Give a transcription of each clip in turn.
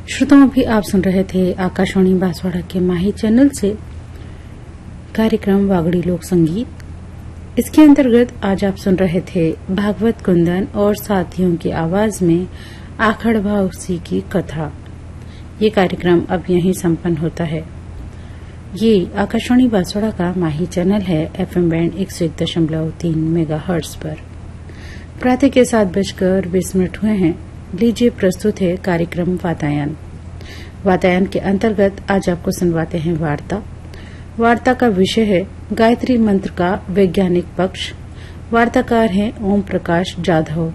श्रोताओं, भी आप सुन रहे थे आकाशवाणी बांसवाड़ा के माही चैनल से कार्यक्रम वागड़ी लोक संगीत। इसके अंतर्गत आज आप सुन रहे थे भागवत कुंदन और साथियों की आवाज में आखड़ भावसी की कथा। ये कार्यक्रम अब यहीं संपन्न होता है। ये आकाशवाणी बांसवाड़ा का माही चैनल है FM बैंड 101.3 मेगाहर्ट्ज पर। प्रातः के 7:20 हुए हैं। लीजिए प्रस्तुत है कार्यक्रम वातायन। वातायन के अंतर्गत आज आपको सुनवाते हैं वार्ता। वार्ता का विषय है गायत्री मंत्र का वैज्ञानिक पक्ष। वार्ताकार हैं ओम प्रकाश जाधव।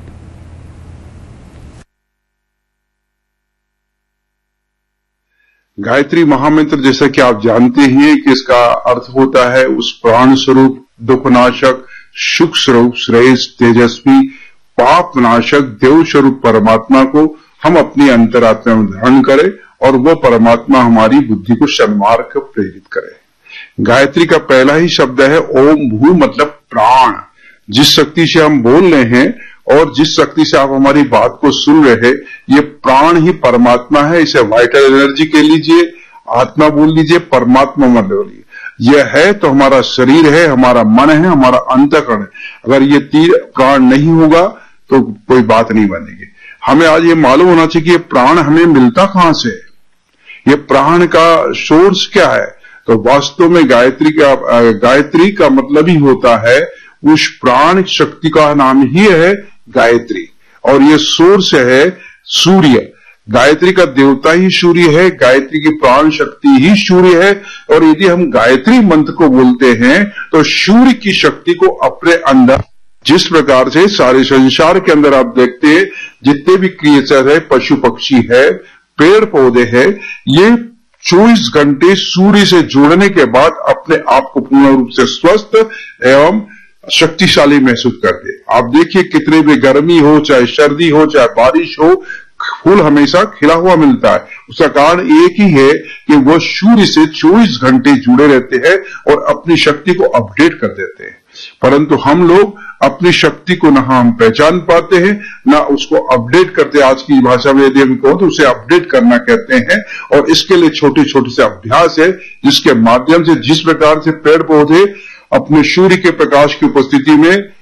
गायत्री महामंत्र, जैसा कि आप जानते हैं कि इसका अर्थ होता है उस प्राण स्वरूप, दुखनाशक, सुख स्वरूप, श्रेष्ठ, तेजस्वी, पाप नाशक, देव स्वरूप परमात्मा को हम अपनी अंतरात्मा में धारण करें और वह परमात्मा हमारी बुद्धि को सन्मार्ग को प्रेरित करे। गायत्री का पहला ही शब्द है ओम भू, मतलब प्राण। जिस शक्ति से हम बोल रहे हैं और जिस शक्ति से आप हमारी बात को सुन रहे हैं, ये प्राण ही परमात्मा है। इसे वाइटल एनर्जी कह लीजिए, आत्मा बोल लीजिए, परमात्मा मत बोलिए। यह है तो हमारा शरीर है, हमारा मन है, हमारा अंतःकरण है। अगर ये तीन प्राण नहीं होगा तो कोई बात नहीं बनेगी। हमें आज ये मालूम होना चाहिए कि ये प्राण हमें मिलता कहां से, ये प्राण का सोर्स क्या है। तो वास्तव में गायत्री का मतलब ही होता है, उस प्राण शक्ति का नाम ही है गायत्री, और ये सोर्स है सूर्य। गायत्री का देवता ही सूर्य है, गायत्री की प्राण शक्ति ही सूर्य है। और यदि हम गायत्री मंत्र को बोलते हैं तो सूर्य की शक्ति को अपने अंदर, जिस प्रकार से सारे संसार के अंदर आप देखते हैं जितने भी क्रिएचर है, पशु पक्षी है, पेड़ पौधे हैं, ये 24 घंटे सूर्य से जुड़ने के बाद अपने आप को पूर्ण रूप से स्वस्थ एवं शक्तिशाली महसूस करते। आप देखिए कितने भी गर्मी हो, चाहे सर्दी हो, चाहे बारिश हो, फूल हमेशा खिला हुआ मिलता है। उसका कारण एक ही है कि वह सूर्य से 24 घंटे जुड़े रहते हैं और अपनी शक्ति को अपडेट कर देते हैं। परंतु हम लोग अपनी शक्ति को ना हम पहचान पाते हैं, ना उसको अपडेट करते। आज की भाषा में यदि हम कहो तो उसे अपडेट करना कहते हैं। और इसके लिए छोटे छोटे से अभ्यास है, जिसके माध्यम से जिस प्रकार से पेड़ पौधे अपने सूर्य के प्रकाश की उपस्थिति में